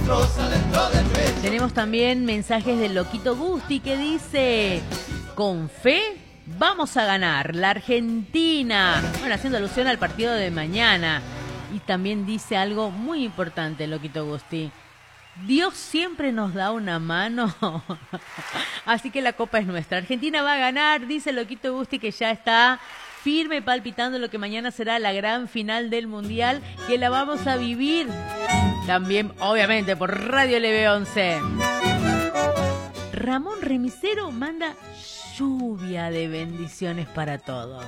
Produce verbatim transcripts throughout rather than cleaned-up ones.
Tenemos también mensajes del Loquito Gusti que dice: con fe vamos a ganar, la Argentina. Bueno, haciendo alusión al partido de mañana. Y también dice algo muy importante, Loquito Gusti: Dios siempre nos da una mano. Así que la copa es nuestra. Argentina va a ganar, dice Loquito Gusti, que ya está firme palpitando lo que mañana será la gran final del Mundial, que la vamos a vivir también, obviamente, por Radio L B once. Ramón Remisero manda lluvia de bendiciones para todos.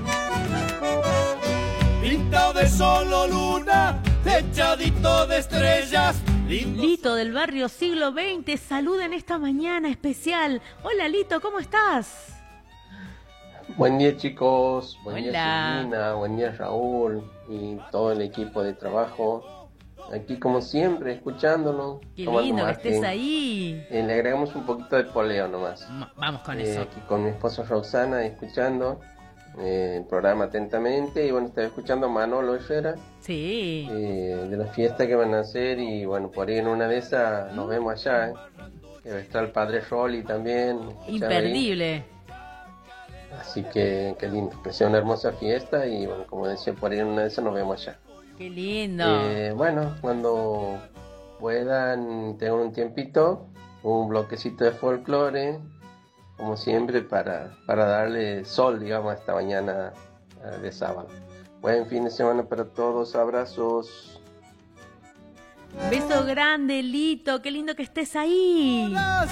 Pintado de sol o luna, techadito de estrellas. Lito del barrio Siglo veinte saluda en esta mañana especial. Hola Lito, ¿cómo estás? Buen día chicos, buen Hola. día Silvina, buen día Raúl y todo el equipo de trabajo. Aquí como siempre, escuchándolo. Qué lindo que estés ahí. Eh, le agregamos un poquito de poleo nomás. Vamos con eh, eso. Aquí con mi esposa Roxana escuchando eh, el programa atentamente. Y bueno, estaba escuchando a Manolo Herrera. Sí. Eh, de la fiesta que van a hacer. Y bueno, por ahí en una de esas nos vemos allá. Eh. Que va a estar el padre Rolly también. Imperdible. Ahí. Así que, qué lindo, que sea una hermosa fiesta y bueno, como decía, por ahí en una de esas nos vemos allá. Qué lindo. Eh, bueno, cuando puedan, tengan un tiempito, un bloquecito de folclore, como siempre, para, para darle sol, digamos, a esta mañana de sábado. Buen fin de semana para todos, abrazos. Beso grande, Lito, qué lindo que estés ahí.